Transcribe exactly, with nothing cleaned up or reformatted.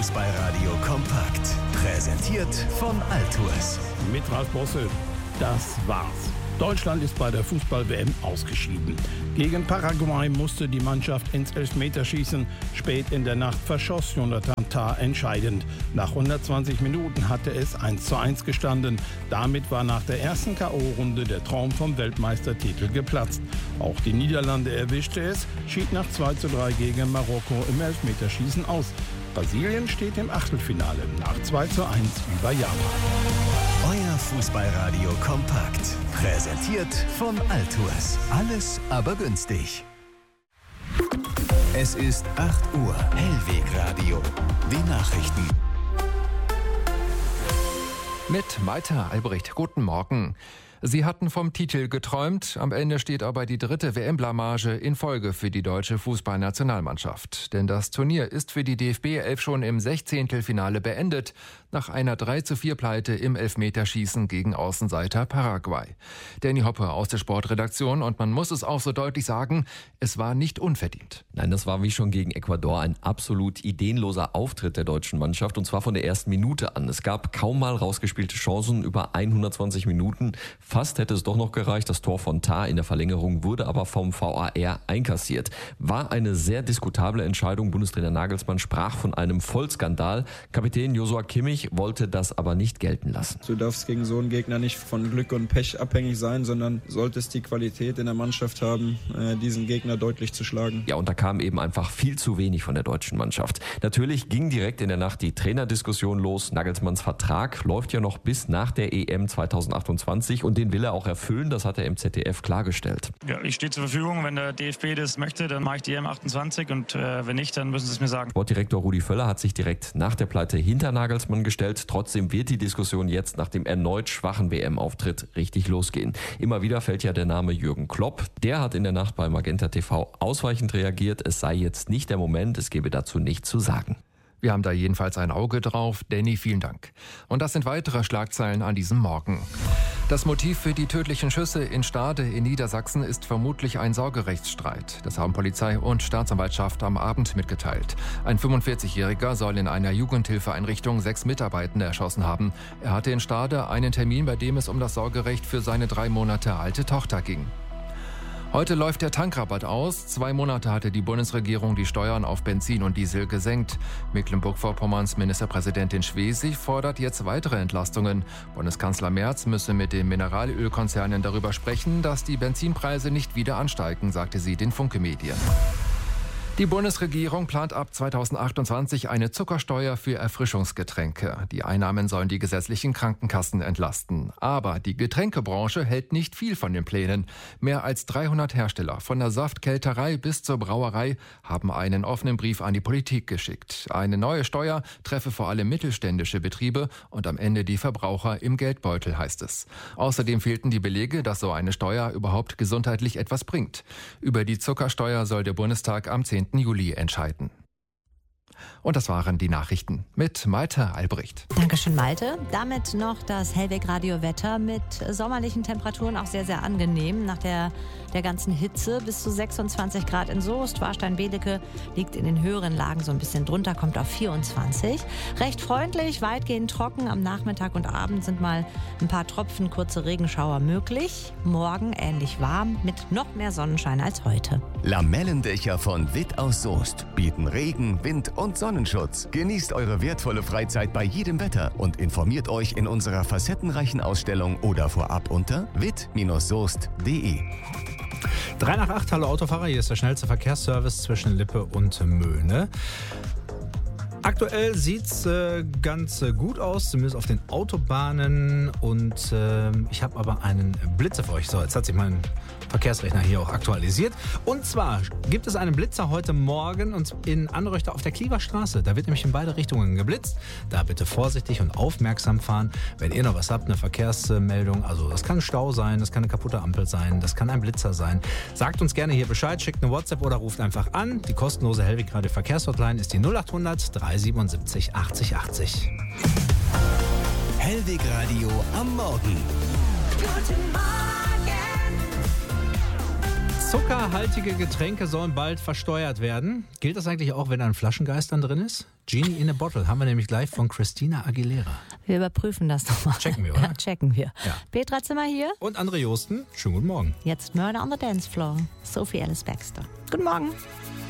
Fußballradio kompakt. Präsentiert von Altours. Mit Ralf Bosse. Das war's. Deutschland ist bei der Fußball-W M ausgeschieden. Gegen Paraguay musste die Mannschaft ins Elfmeterschießen. Spät in der Nacht verschoss Jonathan Tah entscheidend. Nach hundertzwanzig Minuten hatte es eins zu eins gestanden. Damit war nach der ersten K O-Runde der Traum vom Weltmeistertitel geplatzt. Auch die Niederlande erwischte es, schied nach zwei zu drei gegen Marokko im Elfmeterschießen aus. Brasilien steht im Achtelfinale nach zwei zu eins über Japan. Euer Fußballradio kompakt. Präsentiert von Altours. Alles aber günstig. Es ist acht Uhr. Hellwegradio. Die Nachrichten. Mit Malte Albrecht. Guten Morgen. Sie hatten vom Titel geträumt, am Ende steht aber die dritte W M-Blamage in Folge für die deutsche Fußballnationalmannschaft. Denn das Turnier ist für die D F B elf schon im Sechzehntelfinale beendet, nach einer drei zu vier Pleite im Elfmeterschießen gegen Außenseiter Paraguay. Danny Hoppe aus der Sportredaktion, und man muss es auch so deutlich sagen, es war nicht unverdient. Nein, das war wie schon gegen Ecuador ein absolut ideenloser Auftritt der deutschen Mannschaft, und zwar von der ersten Minute an. Es gab kaum mal rausgespielte Chancen über hundertzwanzig Minuten. Fast hätte es doch noch gereicht. Das Tor von Tah in der Verlängerung wurde aber vom V A R einkassiert. War eine sehr diskutable Entscheidung. Bundestrainer Nagelsmann sprach von einem Vollskandal. Kapitän Joshua Kimmich wollte das aber nicht gelten lassen. Du darfst gegen so einen Gegner nicht von Glück und Pech abhängig sein, sondern solltest die Qualität in der Mannschaft haben, diesen Gegner deutlich zu schlagen. Ja, und da kam eben einfach viel zu wenig von der deutschen Mannschaft. Natürlich ging direkt in der Nacht die Trainerdiskussion los. Nagelsmanns Vertrag läuft ja noch bis nach der E M zweitausendachtundzwanzig und den will er auch erfüllen, das hat er im Z D F klargestellt. Ja, ich stehe zur Verfügung, wenn der D F B das möchte, dann mache ich die E M achtundzwanzig, und äh, wenn nicht, dann müssen sie es mir sagen. Sportdirektor Rudi Völler hat sich direkt nach der Pleite hinter Nagelsmann gestellt. Trotzdem wird die Diskussion jetzt nach dem erneut schwachen W M-Auftritt richtig losgehen. Immer wieder fällt ja der Name Jürgen Klopp. Der hat in der Nacht bei Magenta T V ausweichend reagiert. Es sei jetzt nicht der Moment, es gebe dazu nichts zu sagen. Wir haben da jedenfalls ein Auge drauf. Danny, vielen Dank. Und das sind weitere Schlagzeilen an diesem Morgen. Das Motiv für die tödlichen Schüsse in Stade in Niedersachsen ist vermutlich ein Sorgerechtsstreit. Das haben Polizei und Staatsanwaltschaft am Abend mitgeteilt. Ein fünfundvierzigjähriger soll in einer Jugendhilfeeinrichtung sechs Mitarbeitende erschossen haben. Er hatte in Stade einen Termin, bei dem es um das Sorgerecht für seine drei Monate alte Tochter ging. Heute läuft der Tankrabatt aus. Zwei Monate hatte die Bundesregierung die Steuern auf Benzin und Diesel gesenkt. Mecklenburg-Vorpommerns Ministerpräsidentin Schwesig fordert jetzt weitere Entlastungen. Bundeskanzler Merz müsse mit den Mineralölkonzernen darüber sprechen, dass die Benzinpreise nicht wieder ansteigen, sagte sie den Funke-Medien. Die Bundesregierung plant ab zweitausendachtundzwanzig eine Zuckersteuer für Erfrischungsgetränke. Die Einnahmen sollen die gesetzlichen Krankenkassen entlasten. Aber die Getränkebranche hält nicht viel von den Plänen. Mehr als dreihundert Hersteller, von der Saftkälterei bis zur Brauerei, haben einen offenen Brief an die Politik geschickt. Eine neue Steuer treffe vor allem mittelständische Betriebe und am Ende die Verbraucher im Geldbeutel, heißt es. Außerdem fehlten die Belege, dass so eine Steuer überhaupt gesundheitlich etwas bringt. Über die Zuckersteuer soll der Bundestag am zehnten Juli entscheiden. Und das waren die Nachrichten mit Malte Albrecht. Dankeschön, Malte. Damit noch das Hellwegradio-Wetter mit sommerlichen Temperaturen, auch sehr, sehr angenehm. Nach der, der ganzen Hitze bis zu sechsundzwanzig Grad in Soest. Warstein-Belecke liegt in den höheren Lagen so ein bisschen drunter, kommt auf vierundzwanzig. Recht freundlich, weitgehend trocken. Am Nachmittag und Abend sind mal ein paar Tropfen, kurze Regenschauer möglich. Morgen ähnlich warm mit noch mehr Sonnenschein als heute. Lamellendächer von Witt aus Soest bieten Regen, Wind und Sonnenschutz. Genießt eure wertvolle Freizeit bei jedem Wetter und informiert euch in unserer facettenreichen Ausstellung oder vorab unter witt soest punkt de. drei nach acht, hallo Autofahrer, hier ist der schnellste Verkehrsservice zwischen Lippe und Möhne. Aktuell sieht es äh, ganz äh, gut aus, zumindest auf den Autobahnen, und äh, ich habe aber einen Blitzer für euch. So, jetzt hat sich mein Verkehrsrechner hier auch aktualisiert. Und zwar gibt es einen Blitzer heute Morgen und in Anröchter auf der Klieverstraße. Da wird nämlich in beide Richtungen geblitzt. Da bitte vorsichtig und aufmerksam fahren. Wenn ihr noch was habt, eine Verkehrsmeldung, also das kann ein Stau sein, das kann eine kaputte Ampel sein, das kann ein Blitzer sein. Sagt uns gerne hier Bescheid, schickt eine WhatsApp oder ruft einfach an. Die kostenlose Hellwegradio Verkehrshotline ist die null acht hundert drei siebenundsiebzig achtzig achtzig. Hellwegradio am Morgen. Guten Morgen. Zuckerhaltige Getränke sollen bald versteuert werden. Gilt das eigentlich auch, wenn ein Flaschengeist dann drin ist? Genie in a Bottle haben wir nämlich gleich von Christina Aguilera. Wir überprüfen das nochmal. Checken wir, oder? Ja, checken wir. Ja. Petra Zimmer hier. Und André Josten, schönen guten Morgen. Jetzt Murder on the Dance Floor. Sophie Alice Baxter. Guten Morgen.